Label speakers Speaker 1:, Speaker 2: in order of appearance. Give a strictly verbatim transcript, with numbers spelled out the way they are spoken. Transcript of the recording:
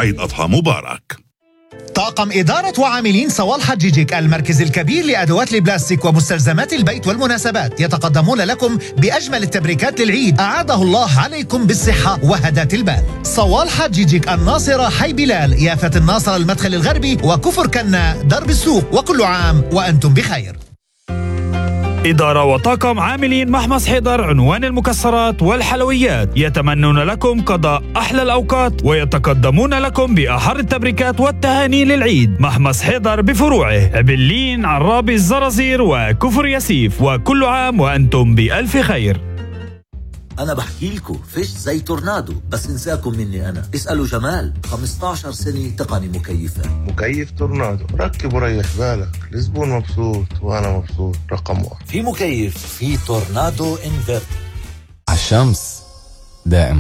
Speaker 1: عيد أضحى مبارك.
Speaker 2: طاقم إدارة وعاملين صوال حجيجيك، المركز الكبير لأدوات البلاستيك ومستلزمات البيت والمناسبات، يتقدمون لكم بأجمل التبريكات للعيد، أعاده الله عليكم بالصحة وهداة البال. صوال حجيجيك، الناصرة، حي بلال، يافة الناصرة، المدخل الغربي، وكفر كنا، درب السوق. وكل عام وأنتم بخير.
Speaker 3: إدارة وطاقم عاملين محمص حيدر، عنوان المكسرات والحلويات، يتمنون لكم قضاء أحلى الأوقات ويتقدمون لكم بأحر التبريكات والتهاني للعيد. محمص حيدر بفروعه عبلين، عرابي، الزرازير وكفر ياسيف. وكل عام وأنتم بألف خير.
Speaker 4: أنا بحكي لكم فيش زي تورنادو، بس انساكم مني أنا. اسألوا جمال، خمسة عشر سنة تقني مكيفات.
Speaker 5: مكيف تورنادو، ركب وريح بالك، الزبون مبسوط وأنا مبسوط. رقم واحد
Speaker 4: في مكيف، في تورنادو انفرتر.
Speaker 6: عالشمس دائما.